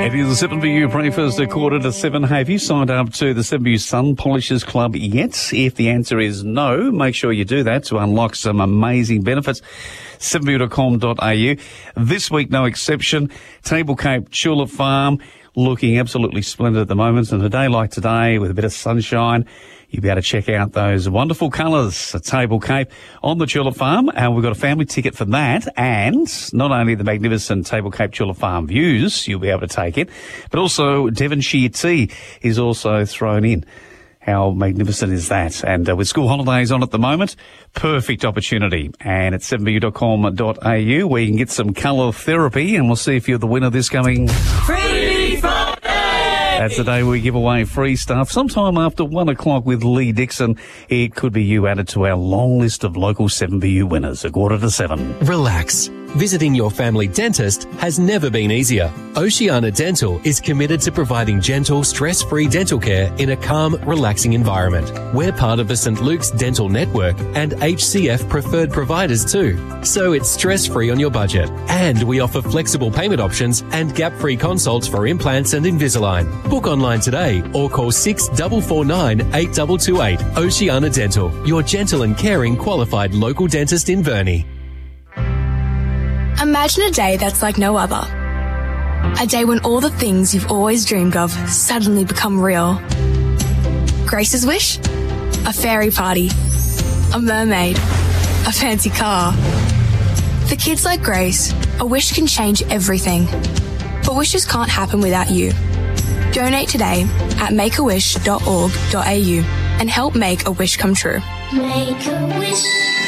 It is the 7BU breakfast, 6:45. Have you signed up to the 7BU Sun Polishers Club yet? If the answer is no, make sure you do that to unlock some amazing benefits. 7bu.com.au. This week, no exception. Table Cape Tulip Farm looking absolutely splendid at the moment. And a day like today, with a bit of sunshine, you'll be able to check out those wonderful colours at Table Cape on the Tulip Farm. And we've got a family ticket for that. And not only the magnificent Table Cape Tulip Farm views, you'll be able to take it, but also Devonshire tea is also thrown in. How magnificent is that? And with school holidays on at the moment, perfect opportunity. And at 7bu.com.au, where you can get some colour therapy, and we'll see if you're the winner this coming Free Friday. That's the day we give away free stuff. Sometime after 1 o'clock with Lee Dixon, it could be you added to our long list of local 7BU winners, 6:45. Relax. Visiting your family dentist has never been easier. Oceania Dental is committed to providing gentle, stress-free dental care in a calm, relaxing environment. We're part of the St. Luke's Dental Network and HCF preferred providers too, so it's stress-free on your budget. And we offer flexible payment options and gap-free consults for implants and Invisalign. Book online today or call 6449 8228. Oceania Dental, your gentle and caring qualified local dentist in Burnie. Imagine a day that's like no other. A day when all the things you've always dreamed of suddenly become real. Grace's wish? A fairy party. A mermaid. A fancy car. For kids like Grace, a wish can change everything. But wishes can't happen without you. Donate today at makeawish.org.au and help make a wish come true. Make a wish.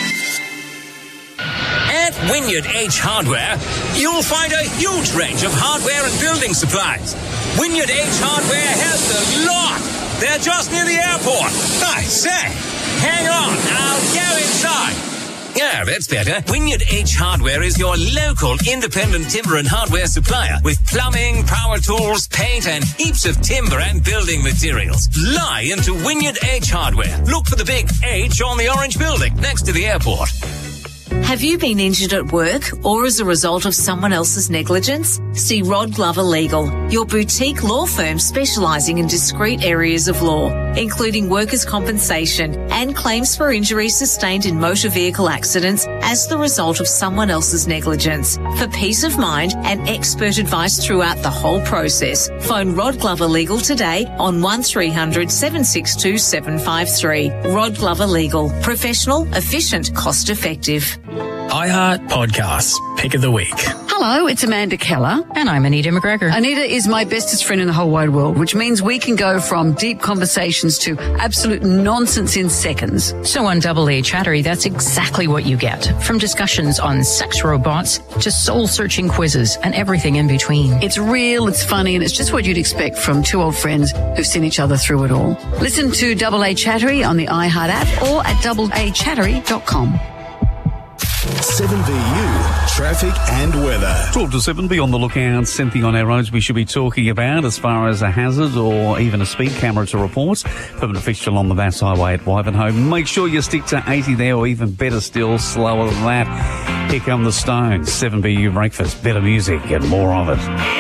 At Wynyard H Hardware, you'll find a huge range of hardware and building supplies. Wynyard H Hardware has a lot. They're just near the airport. I say, hang on, I'll go inside. Yeah, that's better. Wynyard H Hardware is your local independent timber and hardware supplier with plumbing, power tools, paint and heaps of timber and building materials. Lie into Wynyard H Hardware. Look for the big H on the orange building next to the airport. Have you been injured at work or as a result of someone else's negligence? See Rod Glover Legal, your boutique law firm specialising in discrete areas of law, including workers' compensation and claims for injuries sustained in motor vehicle accidents as the result of someone else's negligence. For peace of mind and expert advice throughout the whole process, phone Rod Glover Legal today on 1300 762 753. Rod Glover Legal. Professional, efficient, cost effective. iHeart Podcasts, Pick of the Week. Hello, it's Amanda Keller. And I'm Anita McGregor. Anita is my bestest friend in the whole wide world, which means we can go from deep conversations to absolute nonsense in seconds. So on Double A Chattery, that's exactly what you get. From discussions on sex robots to soul-searching quizzes and everything in between. It's real, it's funny, and it's just what you'd expect from two old friends who've seen each other through it all. Listen to Double A Chattery on the iHeart app or at doubleachattery.com. 7BU Traffic and Weather. 12 to 7, be on the lookout. Something on our roads we should be talking about as far as a hazard or even a speed camera to report. Permanent fixture along the Bass Highway at Wivenhoe. Make sure you stick to 80 there, or even better still, slower than that. Here come the Stones. 7BU Breakfast. Better music and more of it.